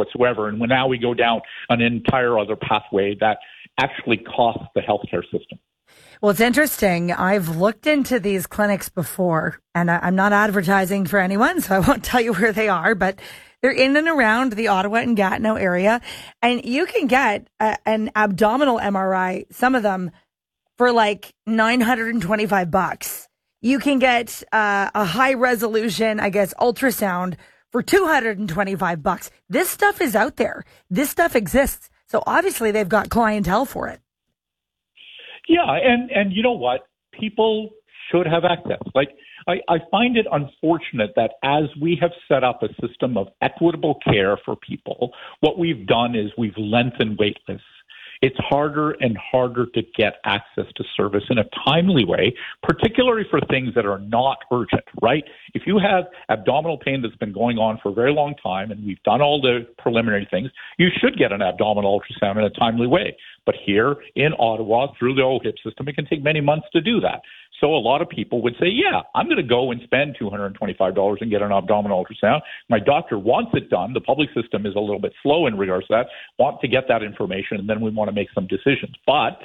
whatsoever. And now we go down an entire other pathway that actually costs the healthcare system. Well, it's interesting. I've looked into these clinics before, and I'm not advertising for anyone, so I won't tell you where they are, but they're in and around the Ottawa and Gatineau area, and you can get an abdominal MRI, some of them, for like $925. You can get a high resolution, I guess, ultrasound for $225. This stuff is out there. This stuff exists. So obviously they've got clientele for it. Yeah, and you know what? People should have access. Like, I find it unfortunate that as we have set up a system of equitable care for people, what we've done is we've lengthened wait lists. It's harder and harder to get access to service in a timely way, particularly for things that are not urgent, right? If you have abdominal pain that's been going on for a very long time, and we've done all the preliminary things, you should get an abdominal ultrasound in a timely way. But here in Ottawa, through the OHIP system, it can take many months to do that. So a lot of people would say, yeah, I'm going to go and spend $225 and get an abdominal ultrasound. My doctor wants it done. The public system is a little bit slow in regards to that, want to get that information, and then we want to make some decisions. But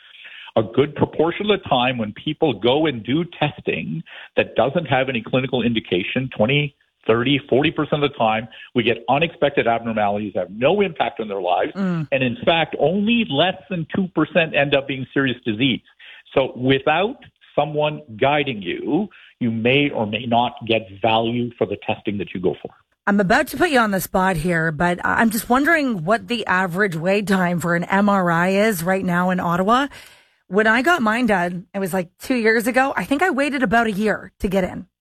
a good proportion of the time when people go and do testing that doesn't have any clinical indication, 20, 30, 40% of the time, we get unexpected abnormalities that have no impact on their lives. And in fact, only less than 2% end up being serious disease. So without someone guiding you, you may or may not get value for the testing that you go for. I'm about to put you on the spot here, but I'm just wondering what the average wait time for an MRI is right now in Ottawa. When I got mine done, it was like 2 years ago. I think I waited about a year to get in.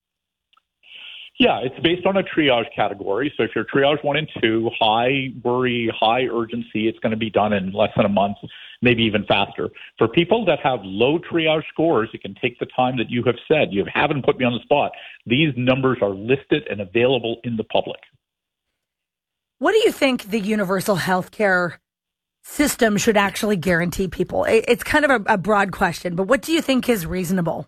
Yeah, it's based on a triage category. So if you're triage 1 and 2, high worry, high urgency, it's going to be done in less than a month, maybe even faster. For people that have low triage scores, it can take the time that you have said. You haven't put me on the spot. These numbers are listed and available in the public. What do you think the universal healthcare system should actually guarantee people? It's kind of a broad question, but what do you think is reasonable?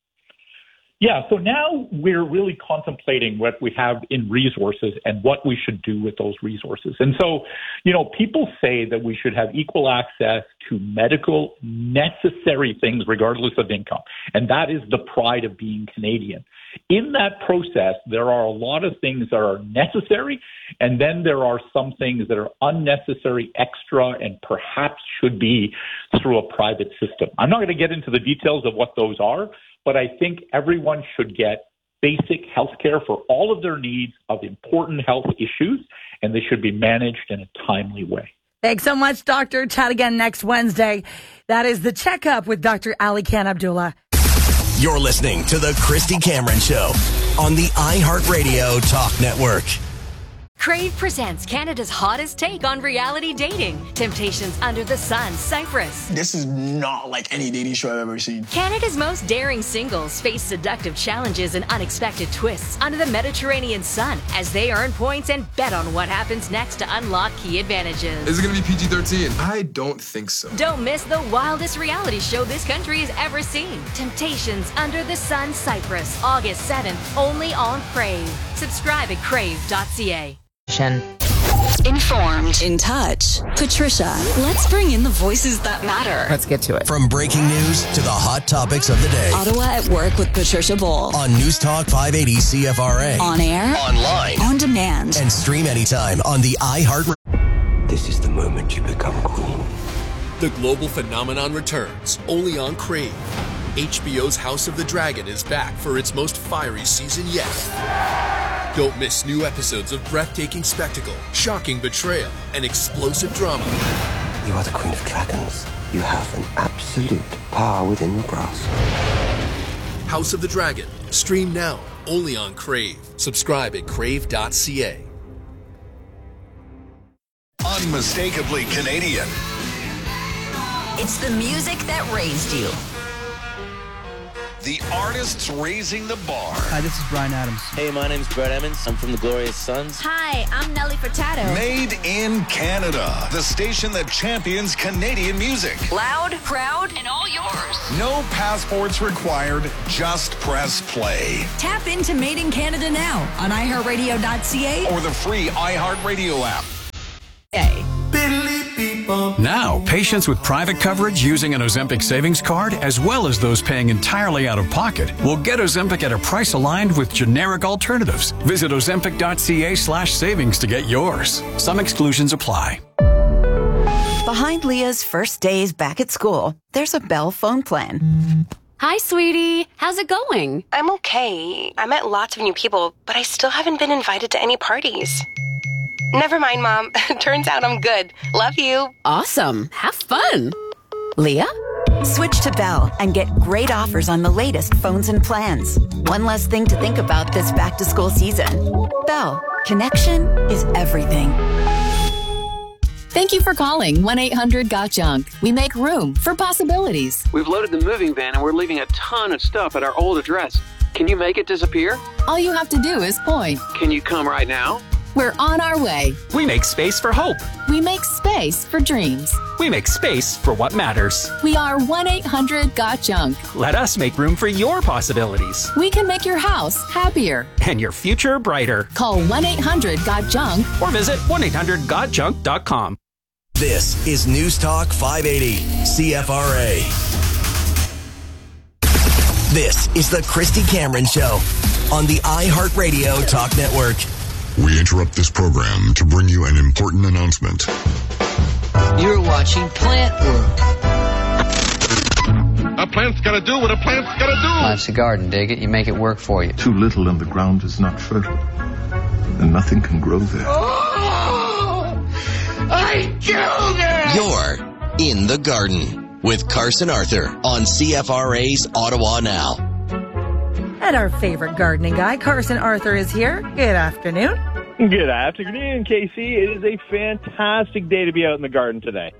Yeah, so now we're really contemplating what we have in resources and what we should do with those resources. And so, you know, people say that we should have equal access to medical necessary things regardless of income. And that is the pride of being Canadian. In that process, there are a lot of things that are necessary, and then there are some things that are unnecessary, extra, and perhaps should be through a private system. I'm not going to get into the details of what those are, but I think everyone should get basic health care for all of their needs of important health issues, and they should be managed in a timely way. Thanks so much, Doctor. Chat again next Wednesday. That is The Checkup with Dr. Ali Khan Abdullah. You're listening to The Christy Cameron Show on the iHeartRadio Talk Network. Crave presents Canada's hottest take on reality dating. Temptations Under the Sun, Cyprus. This is not like any dating show I've ever seen. Canada's most daring singles face seductive challenges and unexpected twists under the Mediterranean sun as they earn points and bet on what happens next to unlock key advantages. Is it going to be PG-13? I don't think so. Don't miss the wildest reality show this country has ever seen. Temptations Under the Sun, Cyprus. August 7th, only on Crave. Subscribe at crave.ca. Informed, in touch. Patricia, let's bring in the voices that matter. Let's get to it. From breaking news to the hot topics of the day. Ottawa at Work with Patricia Bowl. On News Talk 580 CFRA. On air. Online. On demand. And stream anytime on the iHeart. This is the moment you become queen. The global phenomenon returns, only on Crave. HBO's House of the Dragon is back for its most fiery season yet. Don't miss new episodes of breathtaking spectacle, shocking betrayal, and explosive drama. You are the Queen of Dragons. You have an absolute power within your grasp. House of the Dragon. Stream now, only on Crave. Subscribe at crave.ca. Unmistakably Canadian. It's the music that raised you. The artists raising the bar. Hi, this is Bryan Adams. Hey, my name's Brett Emmons. I'm from the Glorious Sons. Hi, I'm Nelly Furtado. Made in Canada. The station that champions Canadian music. Loud, proud, and all yours. No passports required. Just press play. Tap into Made in Canada now on iHeartRadio.ca or the free iHeartRadio app. Now, patients with private coverage using an Ozempic savings card, as well as those paying entirely out of pocket, will get Ozempic at a price aligned with generic alternatives. Visit ozempic.ca/savings to get yours. Some exclusions apply. Behind Leah's first days back at school, there's a Bell phone plan. Hi, sweetie. How's it going? I'm okay. I met lots of new people, but I still haven't been invited to any parties. Never mind, Mom. Turns out I'm good. Love you. Awesome. Have fun. Leah? Switch to Bell and get great offers on the latest phones and plans. One less thing to think about this back-to-school season. Bell. Connection is everything. Thank you for calling 1-800-GOT-JUNK. We make room for possibilities. We've loaded the moving van and we're leaving a ton of stuff at our old address. Can you make it disappear? All you have to do is point. Can you come right now? We're on our way. We make space for hope. We make space for dreams. We make space for what matters. We are 1-800-GOT-JUNK. Let us make room for your possibilities. We can make your house happier. And your future brighter. Call 1-800-GOT-JUNK. Or visit 1-800-GOT-JUNK.com. This is News Talk 580, CFRA. This is the Christy Cameron Show on the iHeartRadio Talk Network. We interrupt this program to bring you an important announcement. You're watching Plant Work. A plant's got to do what a plant's got to do. Life's a garden, dig it. You make it work for you. Too little and the ground is not fertile, and nothing can grow there. I killed her! You're in the garden with Carson Arthur on CFRA's Ottawa Now. And our favorite gardening guy, Carson Arthur, is here. Good afternoon. Good afternoon, Casey. It is a fantastic day to be out in the garden today.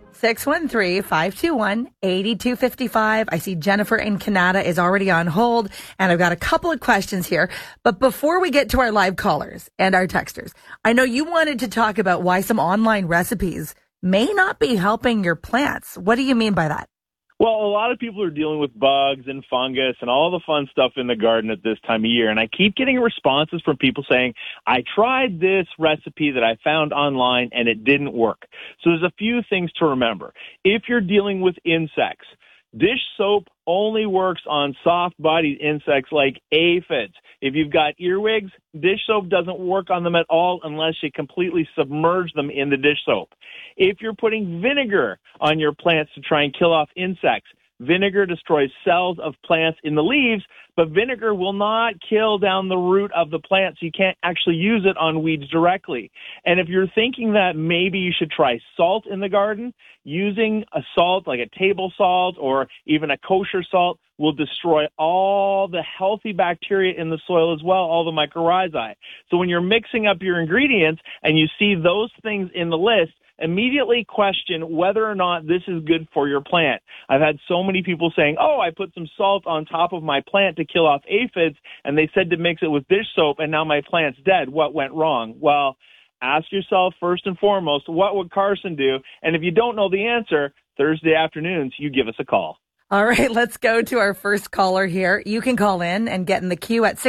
613-521-8255. I see Jennifer in Canada is already on hold, and I've got a couple of questions here. But before we get to our live callers and our texters, I know you wanted to talk about why some online recipes may not be helping your plants. What do you mean by that? Well, a lot of people are dealing with bugs and fungus and all the fun stuff in the garden at this time of year. And I keep getting responses from people saying, I tried this recipe that I found online and it didn't work. So there's a few things to remember. If you're dealing with insects, dish soap only works on soft-bodied insects like aphids. If you've got earwigs, dish soap doesn't work on them at all unless you completely submerge them in the dish soap. If you're putting vinegar on your plants to try and kill off insects, vinegar destroys cells of plants in the leaves, but vinegar will not kill down the root of the plant, so you can't actually use it on weeds directly. And if you're thinking that maybe you should try salt in the garden, using a salt like a table salt or even a kosher salt will destroy all the healthy bacteria in the soil as well, all the mycorrhizae. So when you're mixing up your ingredients and you see those things in the list, immediately question whether or not this is good for your plant. I've had so many people saying, I put some salt on top of my plant to kill off aphids, and they said to mix it with dish soap, and now my plant's dead. What went wrong? Well, ask yourself first and foremost, what would Carson do? And if you don't know the answer, Thursday afternoons, you give us a call. All right, let's go to our first caller here. You can call in and get in the queue at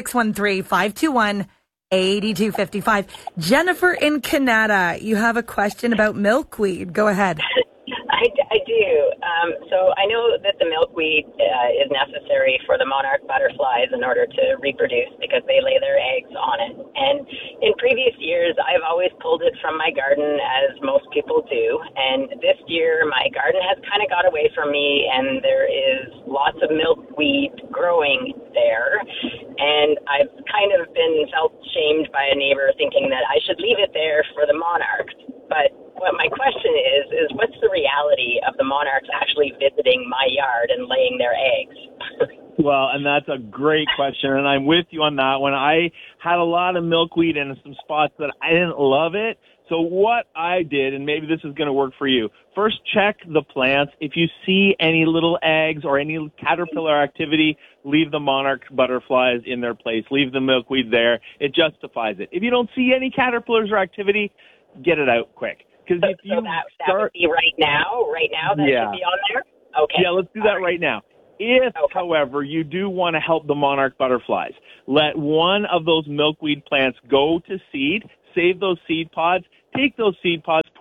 613-521-8255. Jennifer in Canada, you have a question about milkweed. Go ahead. I do. So I know that the milkweed is necessary for the monarch butterflies in order to reproduce because they lay their eggs on it. And in previous years, I've always pulled it from my garden, as most people do. And this year, my garden has kind of got away from me, and there is lots of milkweed growing there. And I've kind of been felt shamed by a neighbor thinking that I should leave it there for the monarchs. But what my question is what's the reality of the monarchs actually visiting my yard and laying their eggs? Well, and that's a great question, and I'm with you on that one. I had a lot of milkweed in some spots that I didn't love it. So what I did, and maybe this is going to work for you, first check the plants. If you see any little eggs or any caterpillar activity, leave the monarch butterflies in their place. Leave the milkweed there. It justifies it. If you don't see any caterpillars or activity, get it out quick. Because if you that would be right now that should be on there? Okay. Yeah, let's do that right now. If, however, you do want to help the monarch butterflies, let one of those milkweed plants go to seed, save those seed pods, take those seed pods, put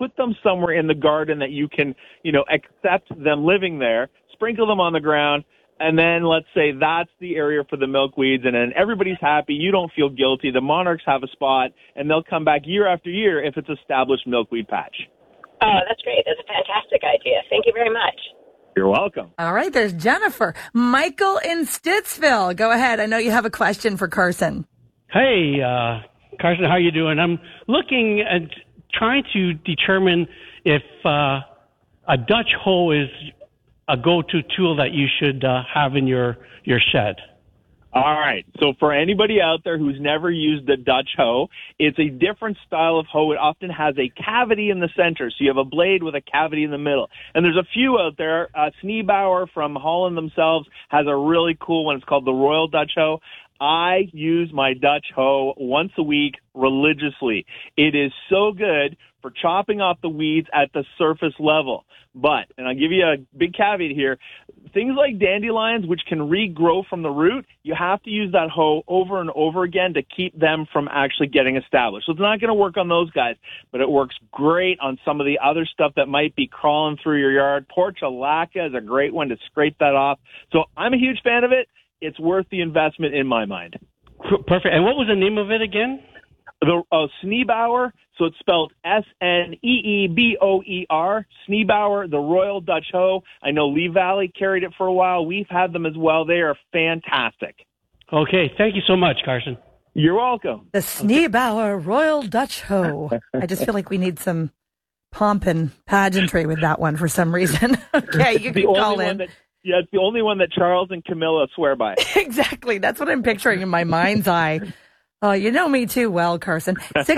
put them somewhere in the garden that you can, accept them living there, sprinkle them on the ground, and then let's say that's the area for the milkweeds, and then everybody's happy. You don't feel guilty. The monarchs have a spot, and they'll come back year after year if it's established milkweed patch. Oh, that's great. That's a fantastic idea. Thank you very much. You're welcome. All right, there's Jennifer. Michael in Stittsville. Go ahead. I know you have a question for Carson. Hey, Carson, how you doing? I'm looking at trying to determine if a Dutch hoe is a go-to tool that you should have in your shed. All right. So for anybody out there who's never used the Dutch hoe, it's a different style of hoe. It often has a cavity in the center. So you have a blade with a cavity in the middle. And there's a few out there. Sneebauer from Holland themselves has a really cool one. It's called the Royal Dutch hoe. I use my Dutch hoe once a week religiously. It is so good for chopping off the weeds at the surface level. But, and I'll give you a big caveat here, things like dandelions, which can regrow from the root, you have to use that hoe over and over again to keep them from actually getting established. So it's not going to work on those guys, but it works great on some of the other stuff that might be crawling through your yard. Portulaca is a great one to scrape that off. So I'm a huge fan of it. It's worth the investment in my mind. Perfect. And what was the name of it again? The Sneebauer, so it's spelled Sneeboer, Sneebauer, the Royal Dutch hoe. I know Lee Valley carried it for a while. We've had them as well. They are fantastic. Okay, thank you so much, Carson. You're welcome. The Sneebauer Royal Dutch hoe. I just feel like we need some pomp and pageantry with that one for some reason. Okay, you can call in. It's the only one that Charles and Camilla swear by. Exactly. That's what I'm picturing in my mind's eye. Oh, you know me too well, Carson.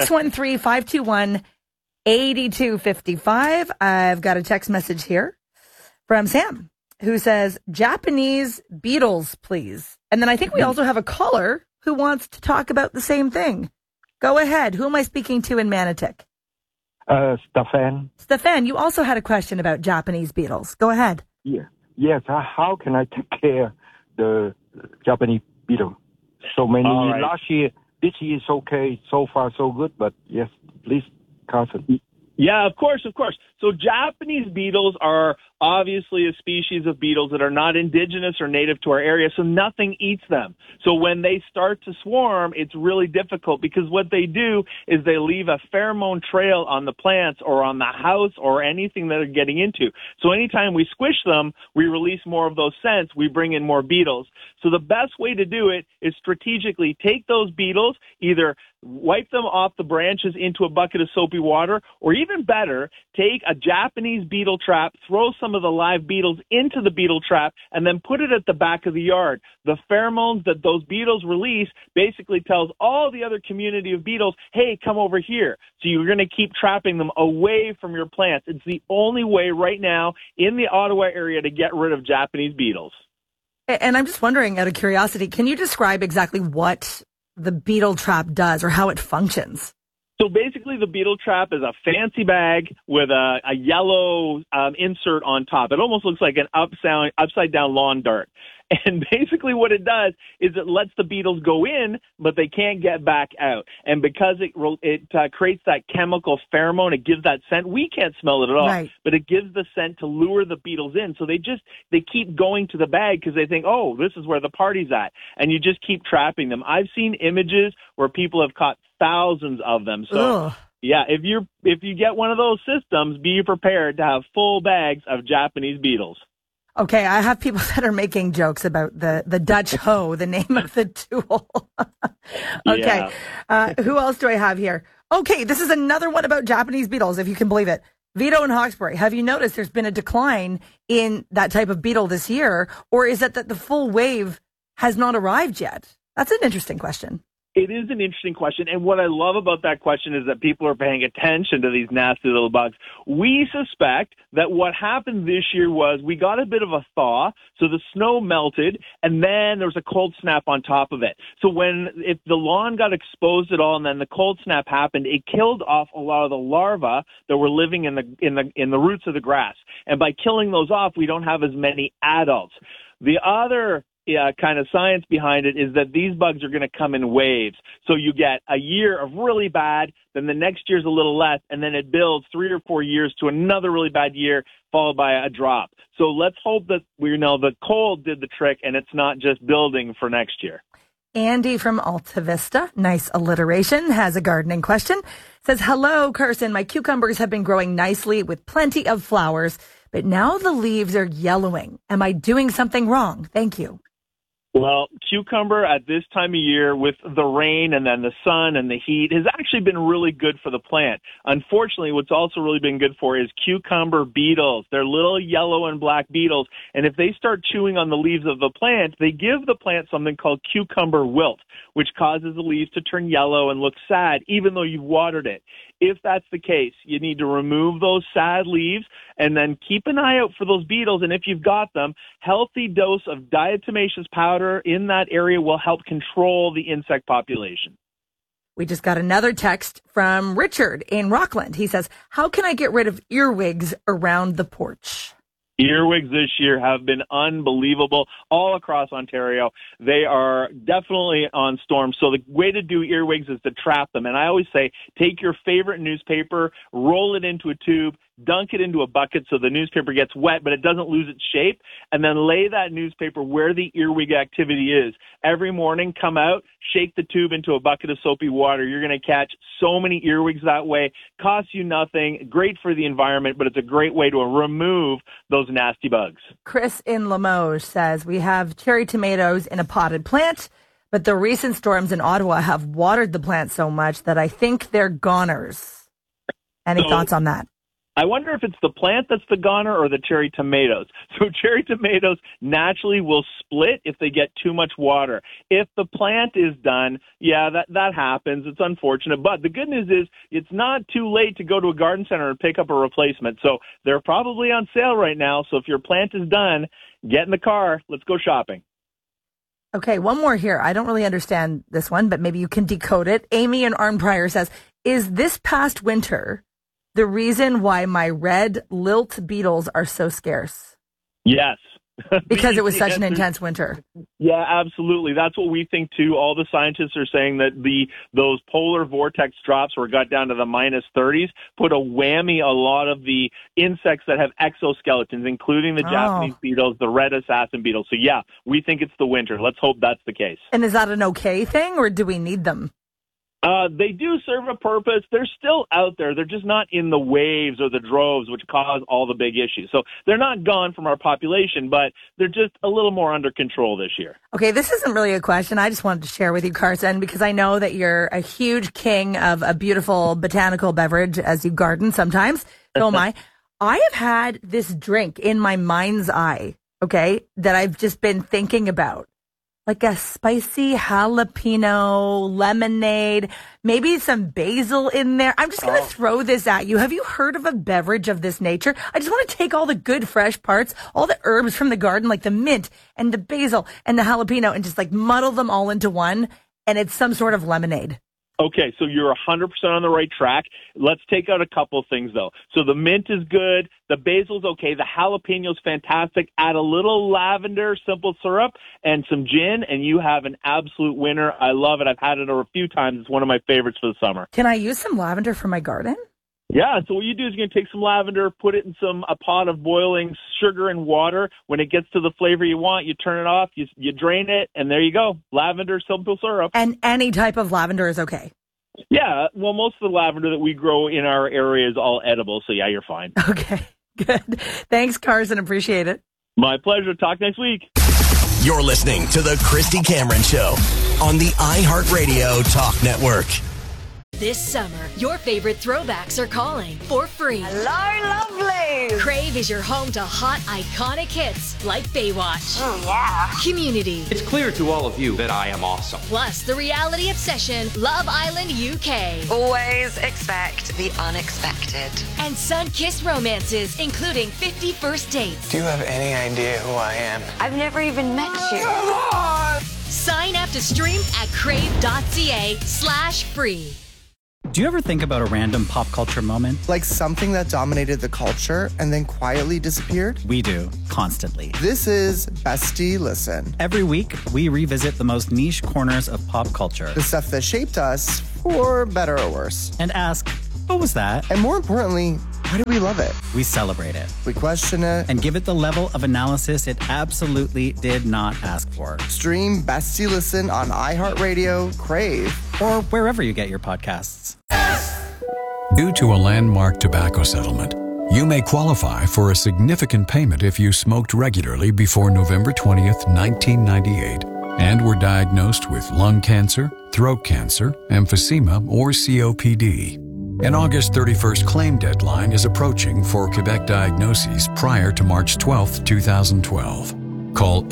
613-521-8255. I've got a text message here from Sam who says, Japanese beetles, please. And then I think we also have a caller who wants to talk about the same thing. Go ahead. Who am I speaking to in Manotick? Stefan. Stefan, you also had a question about Japanese beetles. Go ahead. Yeah. Yes. How can I take care of the Japanese beetle? So many last year. This year is okay. So far, so good. But yes, please, Carson. Yeah, of course. So Japanese beetles are obviously a species of beetles that are not indigenous or native to our area, so nothing eats them. So when they start to swarm, it's really difficult because what they do is they leave a pheromone trail on the plants or on the house or anything that they're getting into. So anytime we squish them, we release more of those scents, we bring in more beetles. So the best way to do it is strategically take those beetles, either wipe them off the branches into a bucket of soapy water, or even better, take a Japanese beetle trap, throw some of the live beetles into the beetle trap, and then put it at the back of the yard. The pheromones that those beetles release basically tells all the other community of beetles, hey, come over here. So you're going to keep trapping them away from your plants. It's the only way right now in the Ottawa area to get rid of Japanese beetles. And I'm just wondering, out of curiosity, can you describe exactly what the beetle trap does or how it functions? So basically the beetle trap is a fancy bag with a yellow insert on top. It almost looks like an upside down lawn dart. And basically what it does is it lets the beetles go in, but they can't get back out. And because it creates that chemical pheromone, it gives that scent. We can't smell it at all, right, but it gives the scent to lure the beetles in. So they keep going to the bag because they think, oh, this is where the party's at. And you just keep trapping them. I've seen images where people have caught thousands of them. So yeah, if you get one of those systems, be prepared to have full bags of Japanese beetles. Okay, I have people that are making jokes about the Dutch hoe, the name of the tool. Okay, who else do I have here? Okay, this is another one about Japanese beetles, if you can believe it. Vito in Hawkesbury, have you noticed there's been a decline in that type of beetle this year, or is it that the full wave has not arrived yet? That's an interesting question. It is an interesting question, and what I love about that question is that people are paying attention to these nasty little bugs. We suspect that what happened this year was we got a bit of a thaw, so the snow melted, and then there was a cold snap on top of it. So if the lawn got exposed at all and then the cold snap happened, it killed off a lot of the larvae that were living in the roots of the grass. And by killing those off, we don't have as many adults. The other kind of science behind it is that these bugs are going to come in waves. So you get a year of really bad, then the next year's a little less, and then it builds 3 or 4 years to another really bad year, followed by a drop. So let's hope that the cold did the trick and it's not just building for next year. Andy from Alta Vista, nice alliteration, has a gardening question. Says, hello, Carson. My cucumbers have been growing nicely with plenty of flowers, but now the leaves are yellowing. Am I doing something wrong? Thank you. Well, cucumber at this time of year with the rain and then the sun and the heat has actually been really good for the plant. Unfortunately, what's also really been good for is cucumber beetles. They're little yellow and black beetles, and if they start chewing on the leaves of the plant, they give the plant something called cucumber wilt, which causes the leaves to turn yellow and look sad, even though you've watered it. If that's the case, you need to remove those sad leaves and then keep an eye out for those beetles. And if you've got them, healthy dose of diatomaceous powder in that area will help control the insect population. We just got another text from Richard in Rockland. He says, how can I get rid of earwigs around the porch? Earwigs this year have been unbelievable all across Ontario. They are definitely on storm. So the way to do earwigs is to trap them. And I always say, take your favorite newspaper, roll it into a tube, dunk it into a bucket so the newspaper gets wet, but it doesn't lose its shape, and then lay that newspaper where the earwig activity is. Every morning, come out, shake the tube into a bucket of soapy water. You're going to catch so many earwigs that way. Costs you nothing, great for the environment, but it's a great way to remove those nasty bugs. Chris in Limoges says, we have cherry tomatoes in a potted plant, but the recent storms in Ottawa have watered the plant so much that I think they're goners. Any thoughts on that? I wonder if it's the plant that's the goner or the cherry tomatoes. So cherry tomatoes naturally will split if they get too much water. If the plant is done, yeah, that happens. It's unfortunate. But the good news is it's not too late to go to a garden center and pick up a replacement. So they're probably on sale right now. So if your plant is done, get in the car. Let's go shopping. Okay, one more here. I don't really understand this one, but maybe you can decode it. Amy in Arnprior says, is this past winter the reason why my red lilt beetles are so scarce? Yes. Because it was such an intense winter. Yeah, absolutely. That's what we think too. All the scientists are saying that those polar vortex drops where it got down to the minus 30s put a whammy a lot of the insects that have exoskeletons, including the Japanese beetles, the red assassin beetles. So yeah, we think it's the winter. Let's hope that's the case. And is that an okay thing, or do we need them? They do serve a purpose. They're still out there. They're just not in the waves or the droves, which cause all the big issues. So they're not gone from our population, but they're just a little more under control this year. Okay, this isn't really a question. I just wanted to share with you, Carson, because I know that you're a huge king of a beautiful botanical beverage as you garden sometimes. So am I. I have had this drink in my mind's eye, okay, that I've just been thinking about. Like a spicy jalapeno lemonade, maybe some basil in there. I'm just going to throw this at you. Have you heard of a beverage of this nature? I just want to take all the good fresh parts, all the herbs from the garden, like the mint and the basil and the jalapeno, and just like muddle them all into one. And it's some sort of lemonade. Okay, so you're 100% on the right track. Let's take out a couple of things, though. So the mint is good. The basil's okay. The jalapeno's fantastic. Add a little lavender simple syrup and some gin, and you have an absolute winner. I love it. I've had it a few times. It's one of my favorites for the summer. Can I use some lavender for my garden? Yeah, so what you do is you're going to take some lavender, put it in a pot of boiling sugar and water. When it gets to the flavor you want, you turn it off, you drain it, and there you go. Lavender simple syrup. And any type of lavender is okay? Yeah, well, most of the lavender that we grow in our area is all edible, so yeah, you're fine. Okay, good. Thanks, Carson. Appreciate it. My pleasure. Talk next week. You're listening to The Christy Cameron Show on the iHeartRadio Talk Network. This summer, your favorite throwbacks are calling for free. Hello, lovely! Crave is your home to hot, iconic hits like Baywatch. Oh, yeah. Community. It's clear to all of you that I am awesome. Plus, the reality obsession, Love Island UK. Always expect the unexpected. And sun-kissed romances, including 50 First Dates. Do you have any idea who I am? I've never even met you. Come on! Sign up to stream at crave.ca/free. Do you ever think about a random pop culture moment? Like something that dominated the culture and then quietly disappeared? We do, constantly. This is Bestie Listen. Every week, we revisit the most niche corners of pop culture. The stuff that shaped us, for better or worse. And ask, what was that? And more importantly, why do we love it? We celebrate it. We question it. And give it the level of analysis it absolutely did not ask for. Stream Bestie Listen on iHeartRadio, Crave, or wherever you get your podcasts. Due to a landmark tobacco settlement, you may qualify for a significant payment if you smoked regularly before November 20th, 1998, and were diagnosed with lung cancer, throat cancer, emphysema, or COPD. An August 31st claim deadline is approaching for Quebec diagnoses prior to March 12th, 2012. Call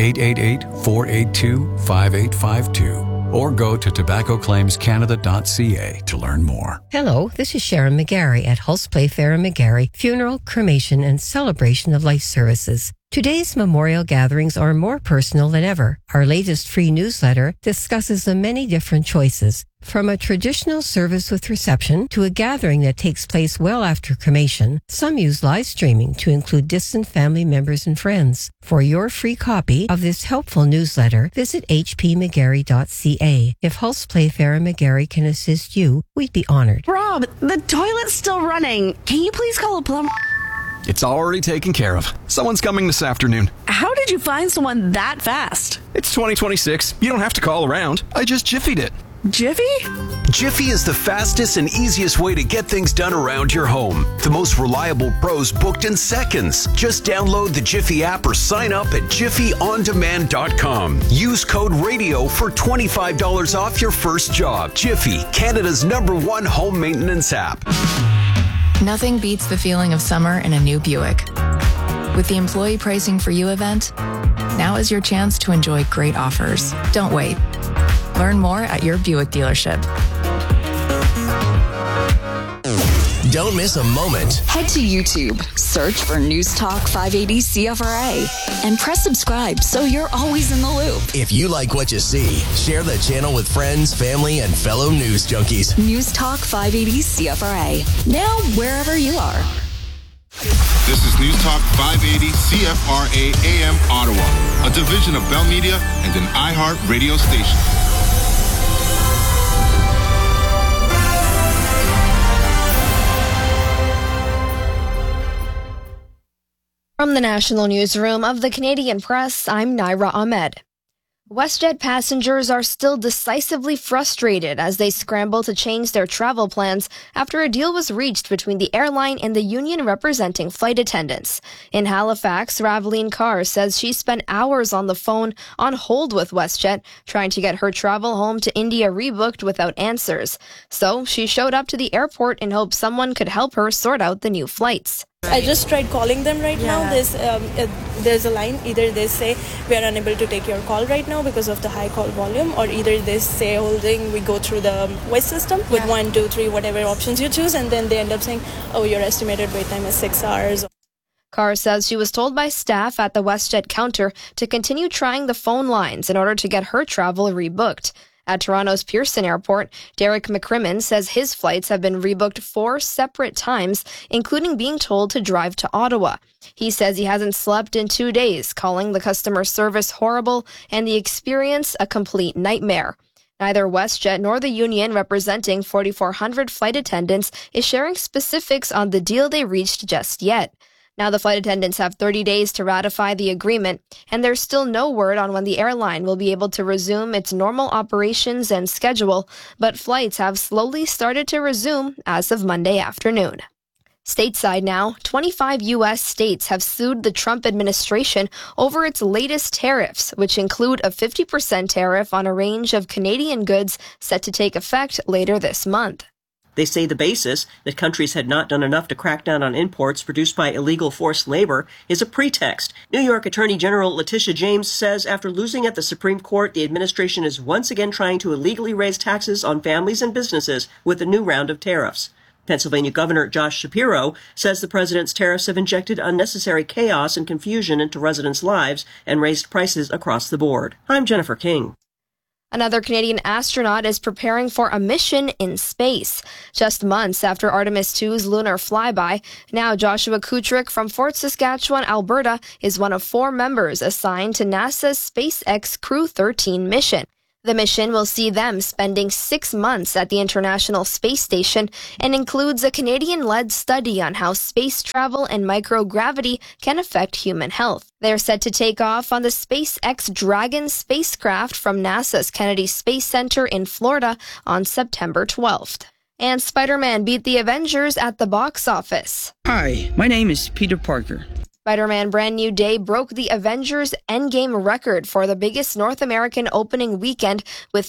888-482-5852 or go to tobaccoclaimscanada.ca to learn more. Hello, this is Sharon McGarry at Hulse Playfair and McGarry Funeral, Cremation, and Celebration of Life Services. Today's memorial gatherings are more personal than ever. Our latest free newsletter discusses the many different choices, from a traditional service with reception to a gathering that takes place well after cremation. Some use live streaming to include distant family members and friends. For your free copy of this helpful newsletter, visit hpmcgarry.ca. If Hulse Playfair and McGarry can assist you, we'd be honored. Rob, the toilet's still running. Can you please call a plumber? It's already taken care of. Someone's coming this afternoon. How did you find someone that fast? It's 2026. You don't have to call around. I just Jiffy'd it. Jiffy? Jiffy is the fastest and easiest way to get things done around your home. The most reliable pros booked in seconds. Just download the Jiffy app or sign up at jiffyondemand.com. Use code RADIO for $25 off your first job. Jiffy, Canada's #1 home maintenance app. Nothing beats the feeling of summer in a new Buick. With the Employee Pricing for You event, now is your chance to enjoy great offers. Don't wait. Learn more at your Buick dealership. Don't miss a moment. Head to YouTube, search for News Talk 580 CFRA, and press subscribe so you're always in the loop. If you like what you see, share the channel with friends, family, and fellow news junkies. News Talk 580 CFRA. Now, wherever you are. This is News Talk 580 CFRA AM Ottawa, a division of Bell Media and an iHeart radio station. From the National Newsroom of the Canadian Press, I'm Naira Ahmed. WestJet passengers are still decisively frustrated as they scramble to change their travel plans after a deal was reached between the airline and the union representing flight attendants. In Halifax, Raveline Carr says she spent hours on the phone on hold with WestJet, trying to get her travel home to India rebooked without answers. So she showed up to the airport in hopes someone could help her sort out the new flights. I just tried calling them right now. There's a line. Either they say we are unable to take your call right now because of the high call volume, or either they say holding, we go through the wait system with 1, 2, 3, whatever options you choose, and then they end up saying, oh, your estimated wait time is 6 hours. Carr says she was told by staff at the WestJet counter to continue trying the phone lines in order to get her travel rebooked. At Toronto's Pearson Airport, Derek McCrimmon says his flights have been rebooked 4 separate times, including being told to drive to Ottawa. He says he hasn't slept in 2 days, calling the customer service horrible and the experience a complete nightmare. Neither WestJet nor the union representing 4,400 flight attendants is sharing specifics on the deal they reached just yet. Now the flight attendants have 30 days to ratify the agreement, and there's still no word on when the airline will be able to resume its normal operations and schedule, but flights have slowly started to resume as of Monday afternoon. Stateside now, 25 U.S. states have sued the Trump administration over its latest tariffs, which include a 50% tariff on a range of Canadian goods set to take effect later this month. They say the basis, that countries had not done enough to crack down on imports produced by illegal forced labor, is a pretext. New York Attorney General Letitia James says after losing at the Supreme Court, the administration is once again trying to illegally raise taxes on families and businesses with a new round of tariffs. Pennsylvania Governor Josh Shapiro says the president's tariffs have injected unnecessary chaos and confusion into residents' lives and raised prices across the board. I'm Jennifer King. Another Canadian astronaut is preparing for a mission in space. Just months after Artemis II's lunar flyby, now Joshua Kutrick from Fort Saskatchewan, Alberta, is one of 4 members assigned to NASA's SpaceX Crew 13 mission. The mission will see them spending 6 months at the International Space Station and includes a Canadian-led study on how space travel and microgravity can affect human health. They're set to take off on the SpaceX Dragon spacecraft from NASA's Kennedy Space Center in Florida on September 12th. And Spider-Man beat the Avengers at the box office. Hi, my name is Peter Parker. Spider-Man Brand New Day broke the Avengers Endgame record for the biggest North American opening weekend with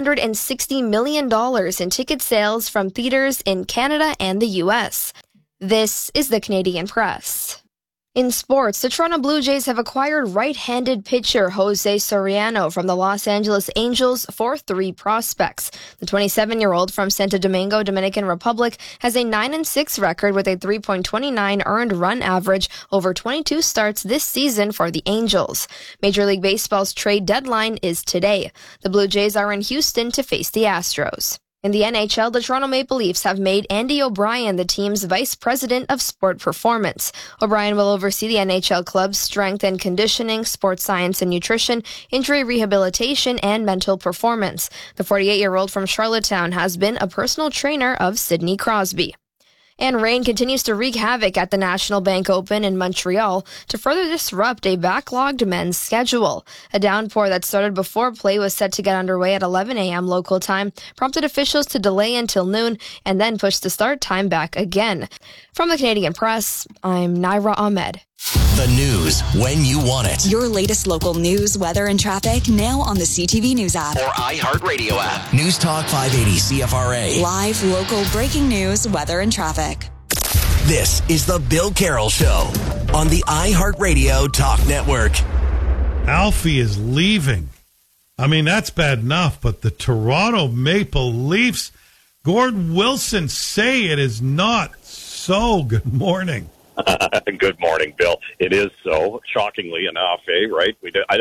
$360 million in ticket sales from theaters in Canada and the U.S. This is the Canadian Press. In sports, the Toronto Blue Jays have acquired right-handed pitcher Jose Soriano from the Los Angeles Angels for 3 prospects. The 27-year-old from Santo Domingo, Dominican Republic, has a 9-6 record with a 3.29 earned run average over 22 starts this season for the Angels. Major League Baseball's trade deadline is today. The Blue Jays are in Houston to face the Astros. In the NHL, the Toronto Maple Leafs have made Andy O'Brien the team's vice president of sport performance. O'Brien will oversee the NHL club's strength and conditioning, sports science and nutrition, injury rehabilitation, and mental performance. The 48-year-old from Charlottetown has been a personal trainer of Sidney Crosby. And rain continues to wreak havoc at the National Bank Open in Montreal to further disrupt a backlogged men's schedule. A downpour that started before play was set to get underway at 11 a.m. local time, prompted officials to delay until noon, and then pushed the start time back again. From the Canadian Press, I'm Naira Ahmed. The news when you want it. Your latest local news, weather, and traffic now on the CTV News app. Or iHeartRadio app. News Talk 580 CFRA. Live, local, breaking news, weather, and traffic. This is the Bill Carroll Show on the iHeartRadio Talk Network. Alfie is leaving. I mean, that's bad enough, but the Toronto Maple Leafs, Gord Wilson, say it is not so. Good morning. Good morning, Bill. It is so, shockingly enough, right?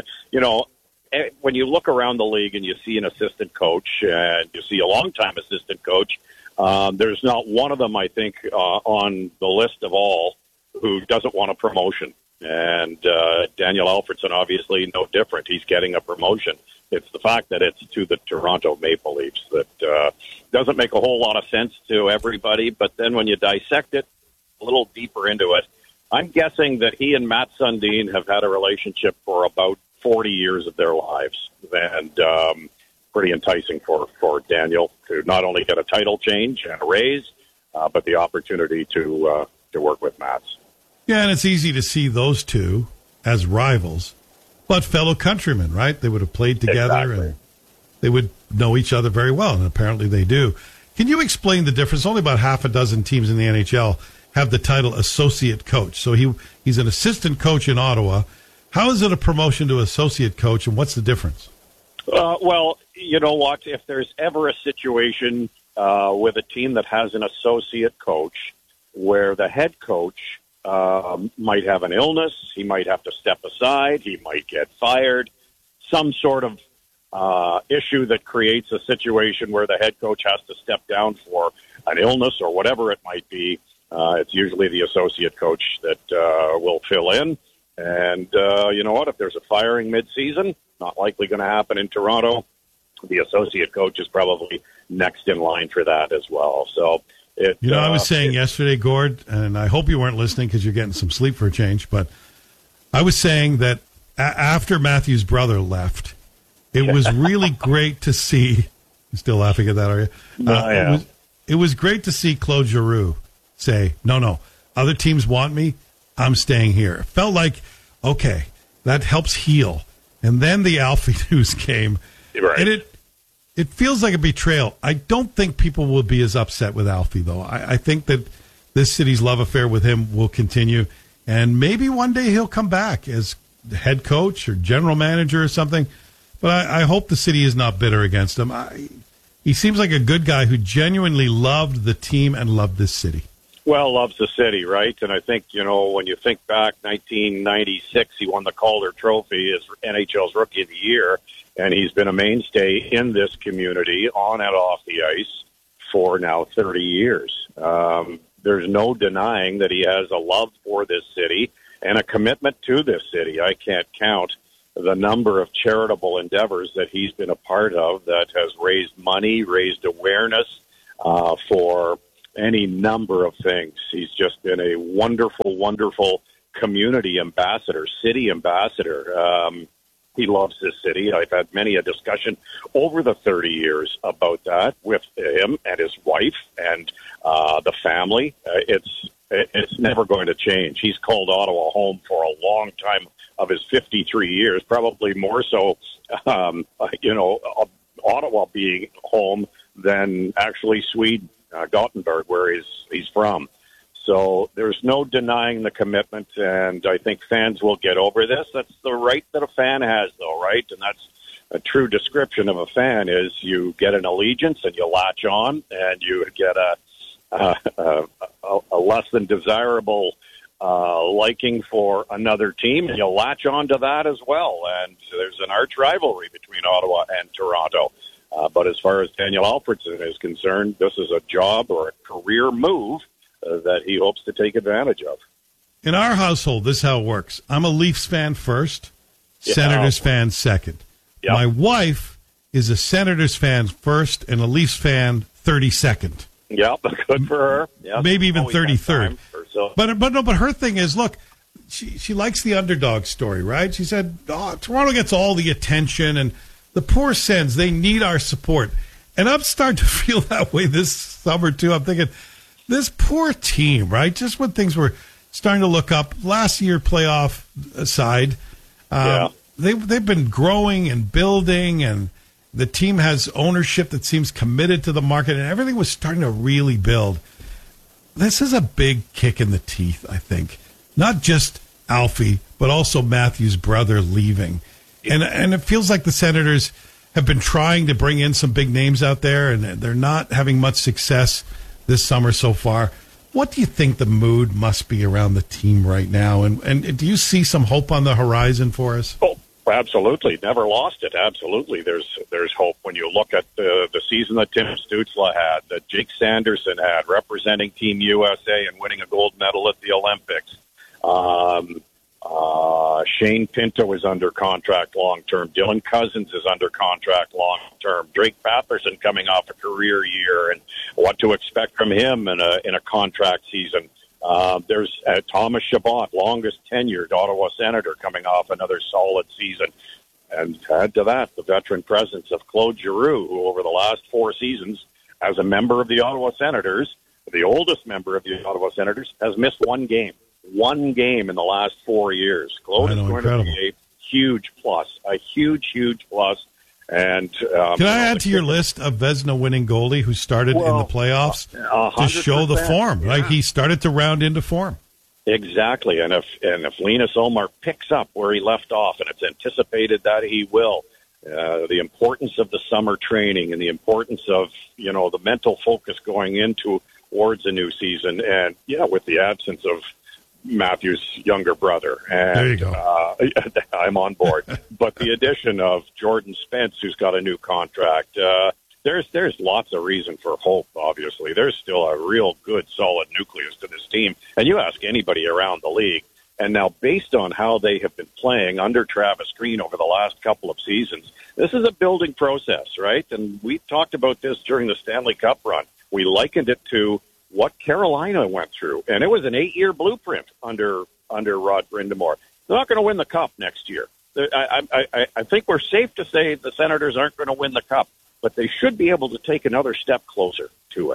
When you look around the league and you see an assistant coach and you see a longtime assistant coach, there's not one of them, I think, on the list of all who doesn't want a promotion. And Daniel Alfredson, obviously, no different. He's getting a promotion. It's the fact that it's to the Toronto Maple Leafs that doesn't make a whole lot of sense to everybody. But then when you dissect it a little deeper into it, I'm guessing that he and Matt Sundin have had a relationship for about 40 years of their lives. And pretty enticing for Daniel to not only get a title change and a raise, but the opportunity to work with Matt. Yeah, and it's easy to see those two as rivals, but fellow countrymen, right? They would have played together and they would know each other very well, and apparently they do. Can you explain the difference? Only about half a dozen teams in the NHL have the title associate coach. So he's an assistant coach in Ottawa. How is it a promotion to associate coach, and what's the difference? Well, you know what? If there's ever a situation with a team that has an associate coach where the head coach might have an illness, he might have to step aside, he might get fired, some sort of issue that creates a situation where the head coach has to step down for an illness or whatever it might be, it's usually the associate coach that will fill in. And you know what? If there's a firing mid-season, not likely going to happen in Toronto. The associate coach is probably next in line for that as well. So, I was saying yesterday, Gord, and I hope you weren't listening because you're getting some sleep for a change, but I was saying that after Matthew's brother left, it was really great to see. You're still laughing at that, are you? Yeah. It was great to see Claude Giroux say, no, other teams want me, I'm staying here. It felt like, okay, that helps heal. And then the Alfie news came, right. And it feels like a betrayal. I don't think people will be as upset with Alfie, though. I think that this city's love affair with him will continue, and maybe one day he'll come back as head coach or general manager or something. But I hope the city is not bitter against him. He seems like a good guy who genuinely loved the team and loved this city. Well, loves the city, right? And I think, when you think back, 1996, he won the Calder Trophy as NHL's Rookie of the Year, and he's been a mainstay in this community, on and off the ice, for now 30 years. There's no denying that he has a love for this city and a commitment to this city. I can't count the number of charitable endeavors that he's been a part of that has raised money, raised awareness for any number of things. He's just been a wonderful, wonderful community ambassador, city ambassador. He loves this city. I've had many a discussion over the 30 years about that with him and his wife and the family. It's never going to change. He's called Ottawa home for a long time of his 53 years, probably more so, Ottawa being home than actually Sweden. Gothenburg, where he's from. So there's no denying the commitment, and I think fans will get over this. That's the right that a fan has, though, right? And that's a true description of a fan, is you get an allegiance and you latch on, and you get a less than desirable liking for another team, and you'll latch on to that as well. And there's an arch rivalry between Ottawa and Toronto. But as far as Daniel Alfredsson is concerned, this is a job or a career move that he hopes to take advantage of. In our household, this is how it works. I'm a Leafs fan first, Senators fan second. Yep. My wife is a Senators fan first and a Leafs fan 32nd. Yeah, good for her. Yep. Maybe even 33rd. But her thing is, look, she likes the underdog story, right? She said, Toronto gets all the attention, and the poor Sens, they need our support. And I'm starting to feel that way this summer, too. I'm thinking, this poor team, right? Just when things were starting to look up, last year playoff aside, they've been growing and building, and the team has ownership that seems committed to the market, and everything was starting to really build. This is a big kick in the teeth, I think. Not just Alfie, but also Matthew's brother leaving. And it feels like the Senators have been trying to bring in some big names out there, and they're not having much success this summer so far. What do you think the mood must be around the team right now? And do you see some hope on the horizon for us? Oh, absolutely. Never lost it. Absolutely. There's hope when you look at the season that Tim Stützle had, that Jake Sanderson had, representing Team USA and winning a gold medal at the Olympics. Shane Pinto is under contract long-term. Dylan Cousins is under contract long-term. Drake Patterson coming off a career year, and what to expect from him in a contract season. There's Thomas Chabot, longest tenured Ottawa Senator, coming off another solid season. And add to that the veteran presence of Claude Giroux, who over the last 4 seasons, as a member of the Ottawa Senators, the oldest member of the Ottawa Senators, has missed one game. One game in the last 4 years. Claude is going to be a huge plus, a huge, huge plus. And can I add to your list of Vezina-winning goalie who started in the playoffs to show the form? Right, he started to round into form. Exactly, and if Linus Omar picks up where he left off, and it's anticipated that he will, the importance of the summer training and the importance of the mental focus going into towards a new season, and with the absence of Matthew's younger brother. And, there you go. I'm on board. But the addition of Jordan Spence, who's got a new contract, there's lots of reason for hope, obviously. There's still a real good, solid nucleus to this team. And you ask anybody around the league, and now based on how they have been playing under Travis Green over the last couple of seasons, this is a building process, right? And we talked about this during the Stanley Cup run. We likened it to what Carolina went through, and it was an 8-year blueprint under Rod Brind'Amour. They're not going to win the Cup next year. I think we're safe to say the Senators aren't going to win the Cup, but they should be able to take another step closer to it.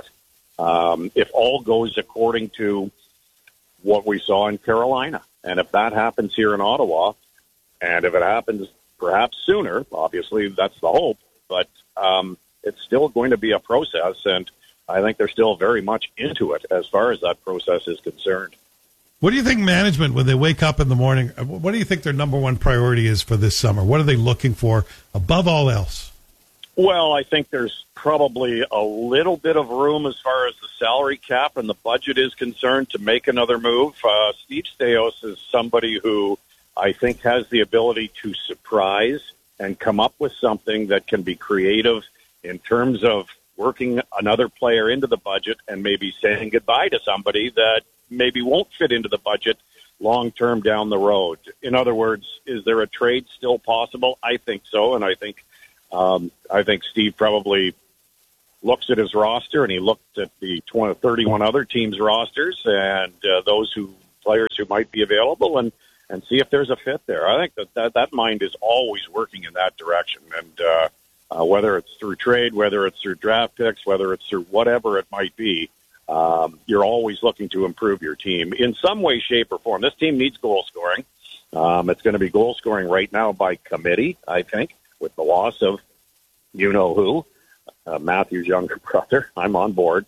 If all goes according to what we saw in Carolina, and if that happens here in Ottawa, and if it happens perhaps sooner, obviously that's the hope, but it's still going to be a process, and I think they're still very much into it as far as that process is concerned. What do you think management, when they wake up in the morning, what do you think their number one priority is for this summer? What are they looking for above all else? Well, I think there's probably a little bit of room as far as the salary cap and the budget is concerned to make another move. Steve Staios is somebody who I think has the ability to surprise and come up with something that can be creative in terms of working another player into the budget and maybe saying goodbye to somebody that maybe won't fit into the budget long-term down the road. In other words, is there a trade still possible? I think so, and I think Steve probably looks at his roster, and he looked at the 31 other teams' rosters and players who might be available, and see if there's a fit there. I think that mind is always working in that direction, and whether it's through trade, whether it's through draft picks, whether it's through whatever it might be, you're always looking to improve your team in some way, shape, or form. This team needs goal scoring. It's going to be goal scoring right now by committee, I think, with the loss of you-know-who, Matthew's younger brother. I'm on board.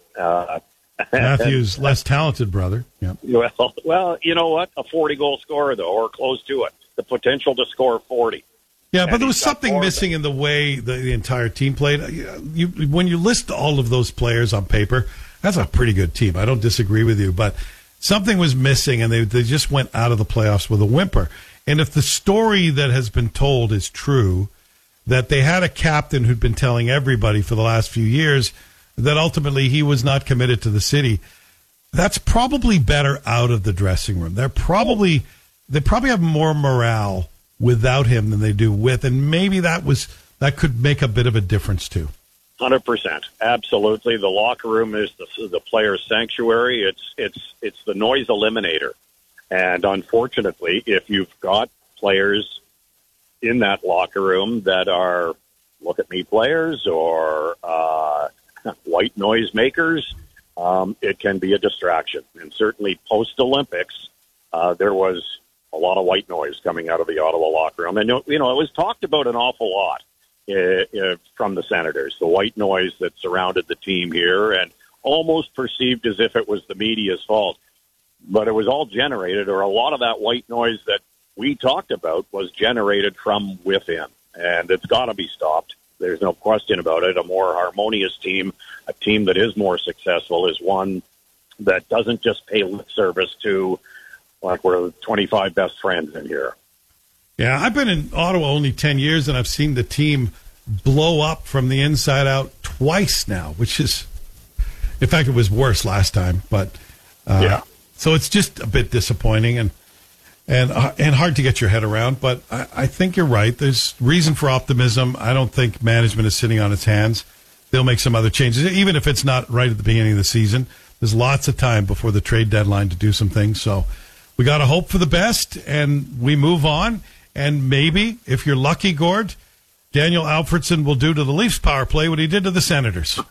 Matthew's less talented brother. Yep. Well, you know what? A 40-goal scorer, though, or close to it. The potential to score 40. Yeah, but there was something missing in the way the entire team played. When you list all of those players on paper, that's a pretty good team. I don't disagree with you, but something was missing, and they just went out of the playoffs with a whimper. And if the story that has been told is true, that they had a captain who'd been telling everybody for the last few years that ultimately he was not committed to the city, that's probably better out of the dressing room. They probably have more morale without him than they do with, and maybe that could make a bit of a difference too. 100%, absolutely. The locker room is the player's sanctuary. It's the noise eliminator, and unfortunately, if you've got players in that locker room that are look-at-me players or white noise makers, it can be a distraction. And certainly post-Olympics, there was a lot of white noise coming out of the Ottawa locker room. And, it was talked about an awful lot from the Senators, the white noise that surrounded the team here, and almost perceived as if it was the media's fault. But it was all generated, or a lot of that white noise that we talked about was generated from within. And it's got to be stopped. There's no question about it. A more harmonious team, a team that is more successful, is one that doesn't just pay lip service to, like, we're the 25 best friends in here. Yeah, I've been in Ottawa only 10 years, and I've seen the team blow up from the inside out twice now, which is, in fact, it was worse last time. But so it's just a bit disappointing and hard to get your head around. But I think you're right. There's reason for optimism. I don't think management is sitting on its hands. They'll make some other changes, even if it's not right at the beginning of the season. There's lots of time before the trade deadline to do some things. So we got to hope for the best, and we move on. And maybe, if you're lucky, Gord, Daniel Alfredson will do to the Leafs power play what he did to the Senators.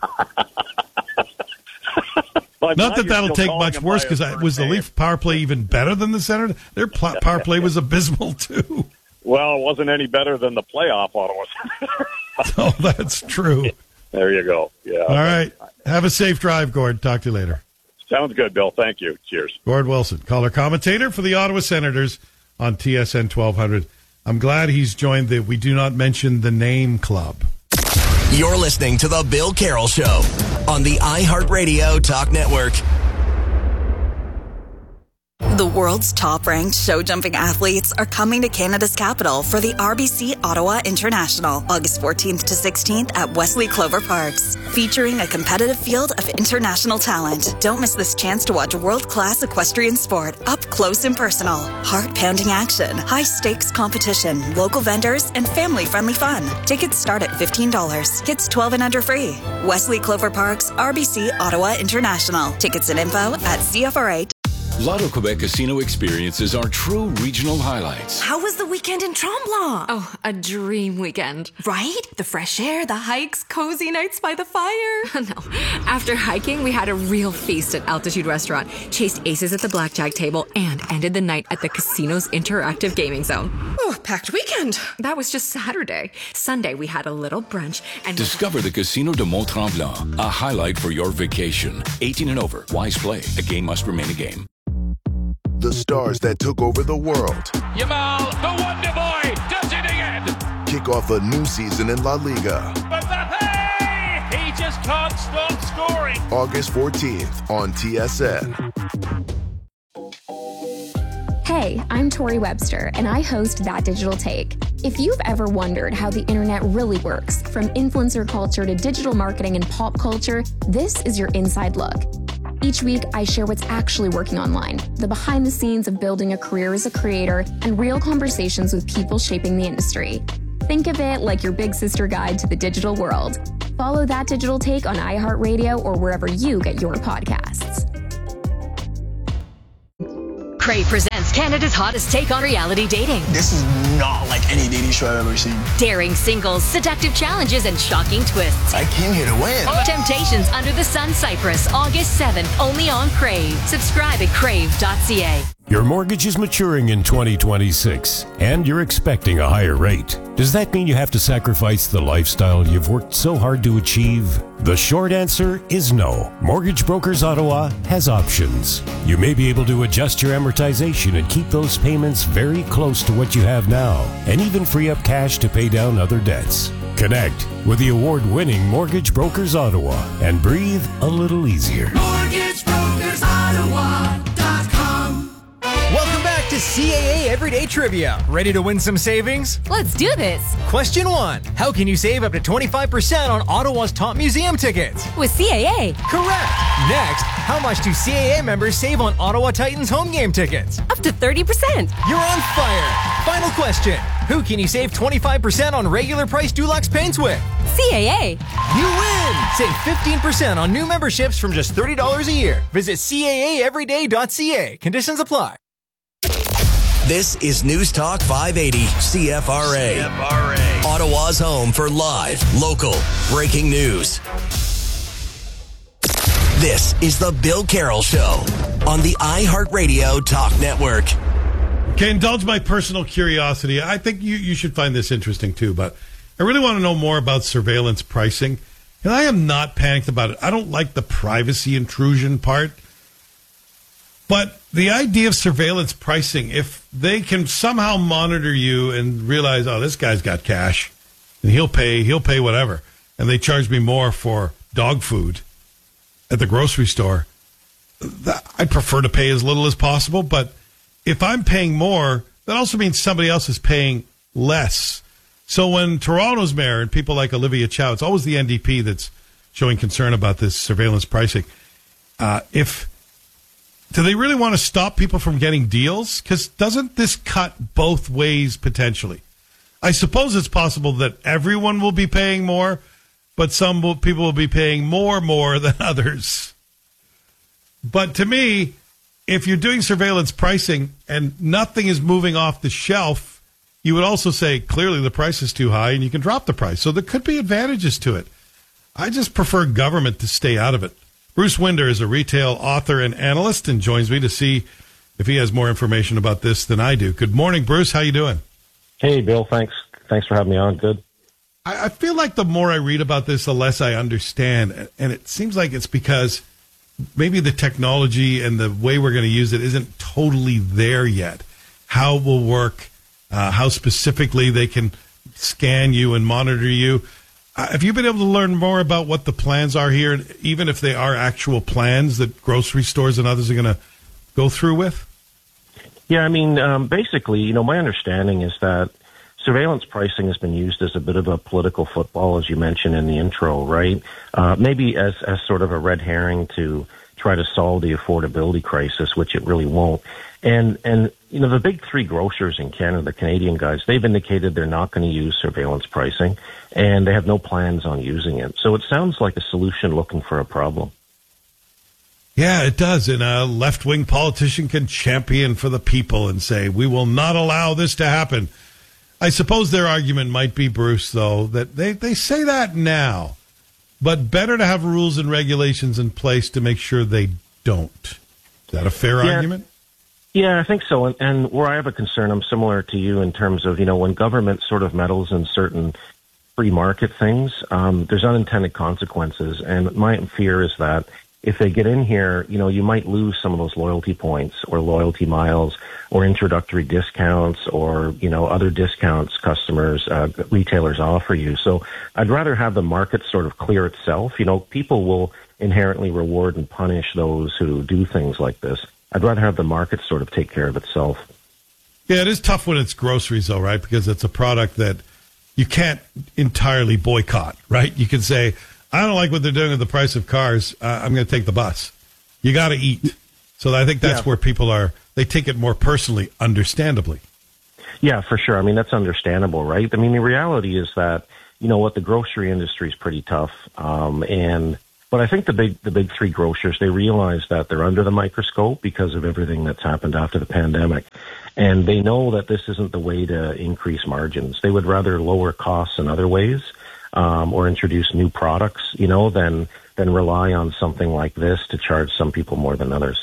Not that that'll take much worse, because was the Leafs power play even better than the Senators? Their power play was abysmal, too. Well, it wasn't any better than the playoff Ottawa. Oh, that's true. There you go. Yeah. All right. Have a safe drive, Gord. Talk to you later. Sounds good, Bill. Thank you. Cheers. Gord Wilson, color commentator for the Ottawa Senators on TSN 1200. I'm glad he's joined the We Do Not Mention the Name Club. You're listening to The Bill Carroll Show on the iHeartRadio Talk Network. The world's top-ranked show-jumping athletes are coming to Canada's capital for the RBC Ottawa International, August 14th to 16th at Wesley Clover Parks. Featuring a competitive field of international talent. Don't miss this chance to watch world-class equestrian sport up close and personal. Heart-pounding action, high-stakes competition, local vendors, and family-friendly fun. Tickets start at $15. Kids 12 and under free. Wesley Clover Parks, RBC Ottawa International. Tickets and info at CFRA. Lotto Quebec Casino experiences are true regional highlights. How was the weekend in Tremblant? Oh, a dream weekend. Right? The fresh air, the hikes, cozy nights by the fire. No. After hiking, we had a real feast at Altitude Restaurant, chased aces at the blackjack table, and ended the night at the casino's interactive gaming zone. Oh, packed weekend. That was just Saturday. Sunday, we had a little brunch and... Discover the Casino de Mont-Tremblant, a highlight for your vacation. 18 and over. Wise play. A game must remain a game. The stars that took over the world. Yamal, the Wonder Boy, does it again. Kick off a new season in La Liga. can't stop scoring. August 14th on TSN. Hey, I'm Tori Webster, and I host That Digital Take. If you've ever wondered how the internet really works, from influencer culture to digital marketing and pop culture, this is your inside look. Each week, I share what's actually working online, the behind the scenes of building a career as a creator, and real conversations with people shaping the industry. Think of it like your big sister guide to the digital world. Follow That Digital Take on iHeartRadio or wherever you get your podcasts. Crave presents Canada's hottest take on reality dating. This is not like any dating show I've ever seen. Daring singles, seductive challenges, and shocking twists. I came here to win. Temptations Under the Sun Cyprus, August 7th, only on Crave. Subscribe at crave.ca. Your mortgage is maturing in 2026, and you're expecting a higher rate. Does that mean you have to sacrifice the lifestyle you've worked so hard to achieve? The short answer is no. Mortgage Brokers Ottawa has options. You may be able to adjust your amortization and keep those payments very close to what you have now, and even free up cash to pay down other debts. Connect with the award-winning Mortgage Brokers Ottawa and breathe a little easier. MortgageBrokersOttawa.com. Welcome back to CAA Everyday Trivia. Ready to win some savings? Let's do this. Question 1. How can you save up to 25% on Ottawa's top museum tickets? With CAA. Correct. Next, how much do CAA members save on Ottawa Titans home game tickets? Up to 30%. You're on fire. Final question. Who can you save 25% on regular price Dulux paints with? CAA. You win! Save 15% on new memberships from just $30 a year. Visit CAAEveryday.ca. Conditions apply. This is News Talk 580 CFRA. Ottawa's home for live, local, breaking news. This is the Bill Carroll Show on the iHeartRadio Talk Network. Okay, indulge my personal curiosity. I think you should find this interesting too, but I really want to know more about surveillance pricing. And I am not panicked about it. I don't like the privacy intrusion part. But the idea of surveillance pricing, if they can somehow monitor you and realize, oh, this guy's got cash and he'll pay whatever, and they charge me more for dog food at the grocery store, I'd prefer to pay as little as possible. But if I'm paying more, that also means somebody else is paying less. So when Toronto's mayor and people like Olivia Chow, it's always the NDP that's showing concern about this surveillance pricing. Do they really want to stop people from getting deals? Because doesn't this cut both ways potentially? I suppose it's possible that everyone will be paying more, but some people will be paying more than others. But to me, if you're doing surveillance pricing and nothing is moving off the shelf, you would also say, clearly the price is too high and you can drop the price. So there could be advantages to it. I just prefer government to stay out of it. Bruce Winder is a retail author and analyst and joins me to see if he has more information about this than I do. Good morning, Bruce. How you doing? Hey, Bill. Thanks for having me on. Good. I feel like the more I read about this, the less I understand. And it seems like it's because maybe the technology and the way we're going to use it isn't totally there yet. How it will work, how specifically they can scan you and monitor you. Have you been able to learn more about what the plans are here, even if they are actual plans that grocery stores and others are going to go through with? Yeah, I mean, basically, my understanding is that surveillance pricing has been used as a bit of a political football, as you mentioned in the intro, right? Maybe as sort of a red herring to try to solve the affordability crisis, which it really won't. And the big three grocers in Canada, the Canadian guys, they've indicated they're not going to use surveillance pricing, and they have no plans on using it. So it sounds like a solution looking for a problem. Yeah, it does. And a left-wing politician can champion for the people and say, we will not allow this to happen. I suppose their argument might be, Bruce, though, that they say that now, but better to have rules and regulations in place to make sure they don't. Is that a fair argument? Yeah, I think so. And where I have a concern, I'm similar to you in terms of, when government sort of meddles in certain free market things, there's unintended consequences. And my fear is that if they get in here, you might lose some of those loyalty points or loyalty miles or introductory discounts or, other discounts customers, retailers offer you. So I'd rather have the market sort of clear itself. People will inherently reward and punish those who do things like this. I'd rather have the market sort of take care of itself. Yeah, it is tough when it's groceries, though, right? Because it's a product that you can't entirely boycott, right? You can say, I don't like what they're doing with the price of cars. I'm going to take the bus. You got to eat. So I think that's where people they take it more personally, understandably. Yeah, for sure. I mean, that's understandable, right? I mean, the reality is that, the grocery industry is pretty tough. But I think the big three grocers, they realize that they're under the microscope because of everything that's happened after the pandemic. And they know that this isn't the way to increase margins. They would rather lower costs in other ways. Or introduce new products, than rely on something like this to charge some people more than others.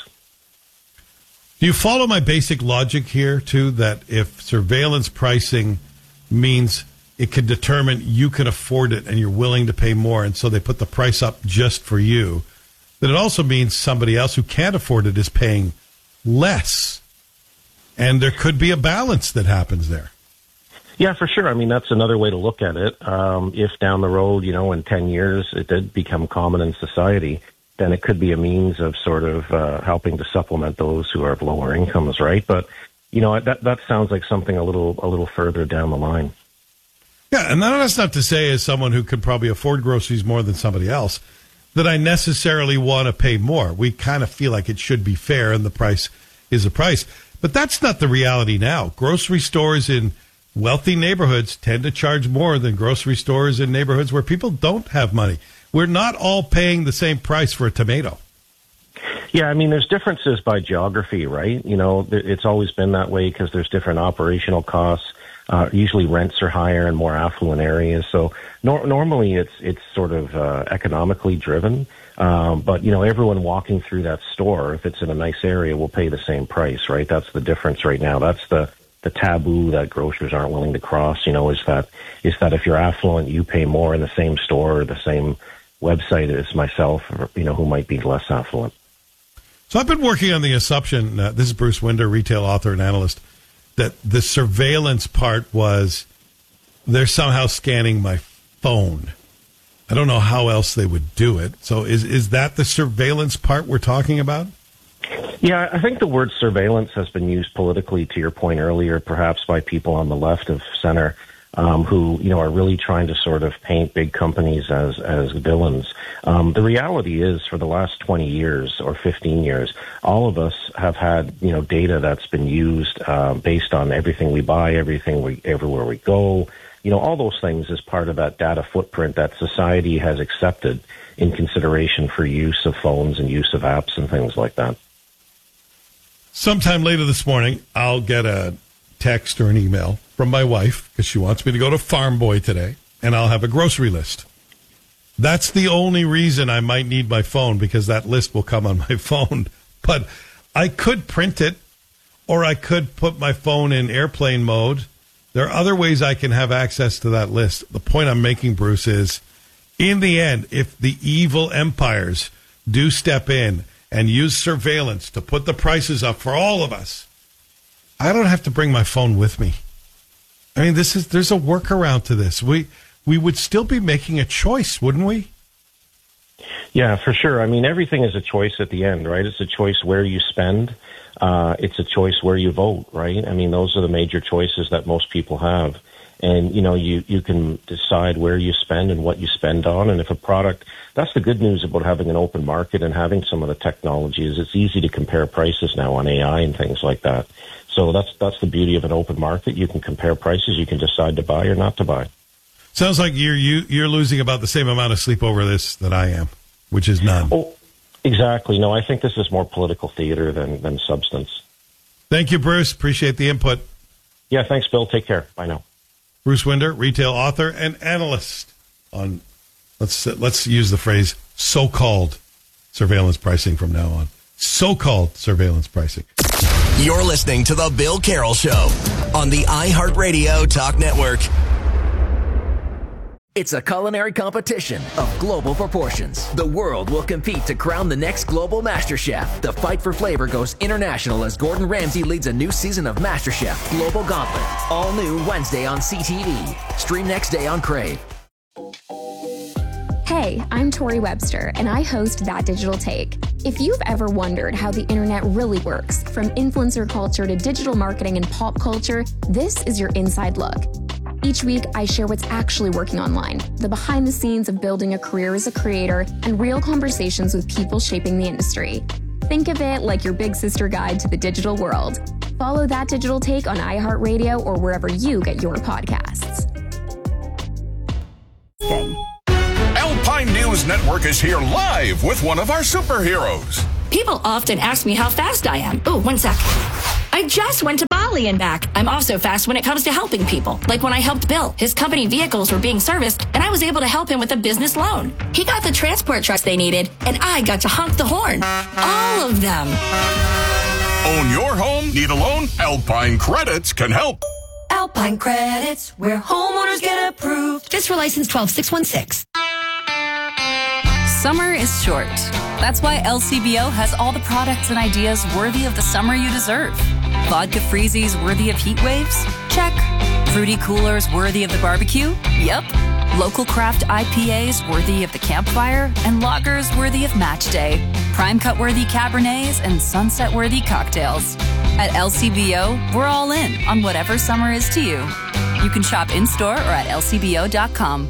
Do you follow my basic logic here, too, that if surveillance pricing means it can determine you can afford it and you're willing to pay more, and so they put the price up just for you, that it also means somebody else who can't afford it is paying less? And there could be a balance that happens there. Yeah, for sure. I mean, that's another way to look at it. If down the road, in 10 years, it did become common in society, then it could be a means of sort of helping to supplement those who are of lower incomes, right? But, that sounds like something a little further down the line. Yeah, and that's not to say, as someone who could probably afford groceries more than somebody else, that I necessarily want to pay more. We kind of feel like it should be fair, and the price is a price. But that's not the reality now. Grocery stores in wealthy neighborhoods tend to charge more than grocery stores in neighborhoods where people don't have money. We're not all paying the same price for a tomato. Yeah, I mean, there's differences by geography, right? It's always been that way because there's different operational costs. Usually rents are higher in more affluent areas. So normally it's sort of economically driven. But, everyone walking through that store, if it's in a nice area, will pay the same price, right? That's the difference right now. That's the taboo that grocers aren't willing to cross, is that if you're affluent, you pay more in the same store or the same website as myself, who might be less affluent. So I've been working on the assumption, this is Bruce Winder, retail author and analyst, that the surveillance part was they're somehow scanning my phone. I don't know how else they would do it. So is that the surveillance part we're talking about? Yeah, I think the word surveillance has been used politically, to your point earlier, perhaps by people on the left of center who, are really trying to sort of paint big companies as villains. The reality is, for the last 20 years or 15 years, all of us have had, data that's been used based on everything we buy, everywhere we go. All those things as part of that data footprint that society has accepted in consideration for use of phones and use of apps and things like that. Sometime later this morning, I'll get a text or an email from my wife because she wants me to go to Farm Boy today, and I'll have a grocery list. That's the only reason I might need my phone, because that list will come on my phone. But I could print it, or I could put my phone in airplane mode. There are other ways I can have access to that list. The point I'm making, Bruce, is in the end, if the evil empires do step in and use surveillance to put the prices up for all of us, I don't have to bring my phone with me. I mean, there's a workaround to this. We would still be making a choice, wouldn't we? Yeah, for sure. I mean, everything is a choice at the end, right? It's a choice where you spend. It's a choice where you vote, right? I mean, those are the major choices that most people have. And, you can decide where you spend and what you spend on. And if a product, that's the good news about having an open market and having some of the technology, is it's easy to compare prices now on AI and things like that. So that's the beauty of an open market. You can compare prices. You can decide to buy or not to buy. Sounds like you're losing about the same amount of sleep over this that I am, which is none. Oh, exactly. No, I think this is more political theater than substance. Thank you, Bruce. Appreciate the input. Yeah, thanks, Bill. Take care. Bye now. Bruce Winder, retail author and analyst on, let's use the phrase, so-called surveillance pricing from now on. So-called surveillance pricing. You're listening to The Bill Carroll Show on the iHeartRadio Talk Network. It's a culinary competition of global proportions. The world will compete to crown the next global MasterChef. The fight for flavor goes international as Gordon Ramsay leads a new season of MasterChef Global Gauntlet. All new Wednesday on CTV. Stream next day on Crave. Hey, I'm Tori Webster, and I host That Digital Take. If you've ever wondered how the internet really works, from influencer culture to digital marketing and pop culture, this is your inside look. Each week, I share what's actually working online, the behind the scenes of building a career as a creator, and real conversations with people shaping the industry. Think of it like your big sister guide to the digital world. Follow That Digital Take on iHeartRadio or wherever you get your podcasts. Alpine News Network is here live with one of our superheroes. People often ask me how fast I am. Oh, 1 sec. I just went to Bali and back. I'm also fast when it comes to helping people. Like when I helped Bill. His company vehicles were being serviced, and I was able to help him with a business loan. He got the transport trucks they needed, and I got to honk the horn. All of them. Own your home? Need a loan? Alpine Credits can help. Alpine Credits, where homeowners get approved. Just for license 12616. Summer is short. That's why LCBO has all the products and ideas worthy of the summer you deserve. Vodka freezies worthy of heat waves? Check. Fruity coolers worthy of the barbecue? Yep. Local craft IPAs worthy of the campfire? And lagers worthy of match day. Prime cut worthy Cabernets and sunset worthy cocktails. At LCBO, we're all in on whatever summer is to you. You can shop in-store or at lcbo.com.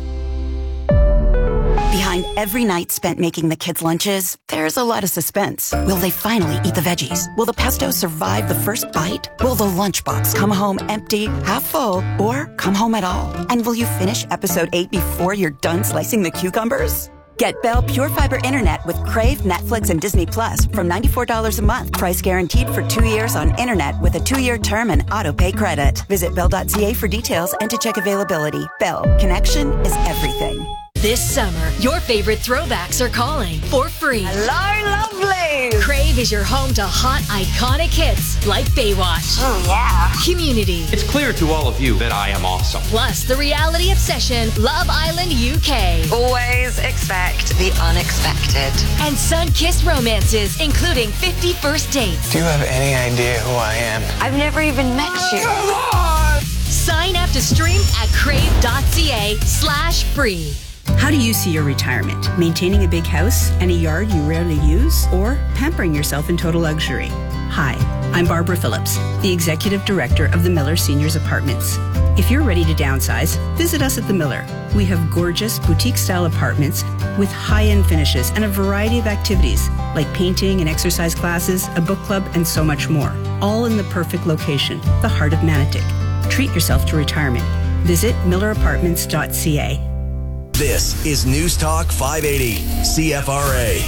Behind every night spent making the kids' lunches, there's a lot of suspense. Will they finally eat the veggies? Will the pesto survive the first bite? Will the lunchbox come home empty, half full, or come home at all? And will you finish episode 8 before you're done slicing the cucumbers? Get Bell Pure Fiber Internet with Crave, Netflix, and Disney Plus from $94 a month. Price guaranteed for 2 years on internet with a 2-year term and auto-pay credit. Visit Bell.ca for details and to check availability. Bell, connection is everything. This summer, your favorite throwbacks are calling for free. Hello, lovely! Crave is your home to hot, iconic hits like Baywatch. Oh, yeah. Community. It's clear to all of you that I am awesome. Plus, the reality obsession, Love Island UK. Always expect the unexpected. And sun-kissed romances, including 50 First Dates. Do you have any idea who I am? I've never even met you. Come on! Sign up to stream at crave.ca/free. How do you see your retirement? Maintaining a big house and a yard you rarely use, or pampering yourself in total luxury? Hi, I'm Barbara Phillips, the Executive Director of the Miller Seniors Apartments. If you're ready to downsize, visit us at the Miller. We have gorgeous boutique-style apartments with high-end finishes and a variety of activities like painting and exercise classes, a book club, and so much more. All in the perfect location, the heart of Manotick. Treat yourself to retirement. Visit millerapartments.ca. This is News Talk 580, CFRA.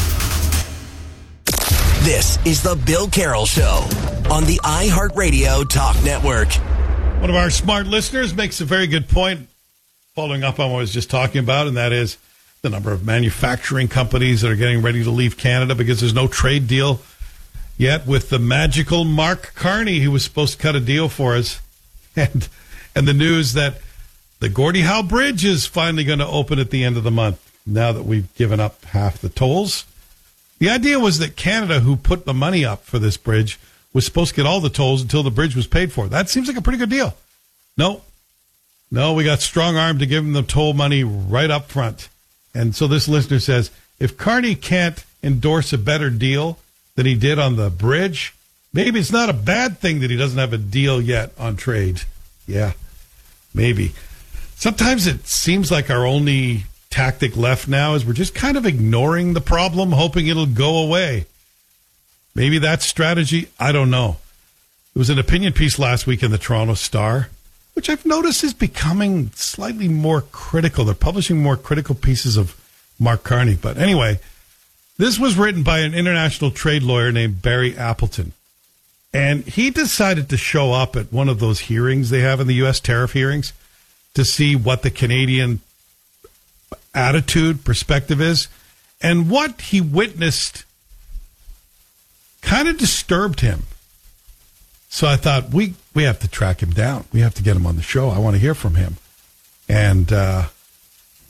This is the Bill Carroll Show on the iHeartRadio Talk Network. One of our smart listeners makes a very good point, following up on what I was just talking about, and that is the number of manufacturing companies that are getting ready to leave Canada because there's no trade deal yet with the magical Mark Carney, who was supposed to cut a deal for us, and the news that the Gordie Howe Bridge is finally going to open at the end of the month, now that we've given up half the tolls. The idea was that Canada, who put the money up for this bridge, was supposed to get all the tolls until the bridge was paid for. That seems like a pretty good deal. No, we got strong-armed to give them the toll money right up front. And so this listener says, if Carney can't endorse a better deal than he did on the bridge, maybe it's not a bad thing that he doesn't have a deal yet on trade. Yeah, maybe. Sometimes it seems like our only tactic left now is we're just kind of ignoring the problem, hoping it'll go away. Maybe that's strategy. I don't know. There was an opinion piece last week in the Toronto Star, which I've noticed is becoming slightly more critical. They're publishing more critical pieces of Mark Carney. But anyway, this was written by an international trade lawyer named Barry Appleton. And he decided to show up at one of those hearings they have in the U.S. tariff hearings to see what the Canadian attitude, perspective is. And what he witnessed kind of disturbed him. So I thought, we have to track him down. We have to get him on the show. I want to hear from him. And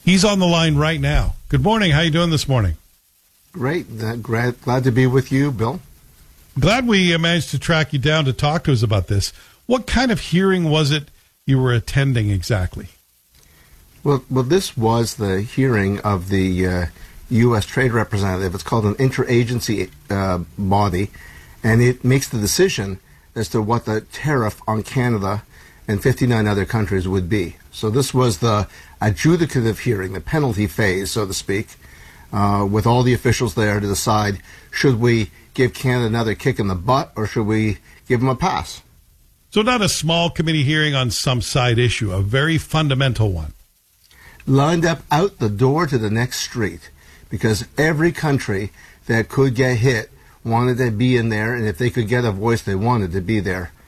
He's on the line right now. Good morning. How you doing this morning? Great. Glad to be with you, Bill. Glad we managed to track you down to talk to us about this. What kind of hearing was it you were attending exactly? Well, this was the hearing of the U.S. Trade Representative. It's called an interagency body, and it makes the decision as to what the tariff on Canada and 59 other countries would be. So this was the adjudicative hearing, the penalty phase, so to speak, with all the officials there to decide, should we give Canada another kick in the butt or should we give them a pass? So not a small committee hearing on some side issue, a very fundamental one. Lined up out the door to the next street, because every country that could get hit wanted to be in there, and if they could get a voice, they wanted to be there.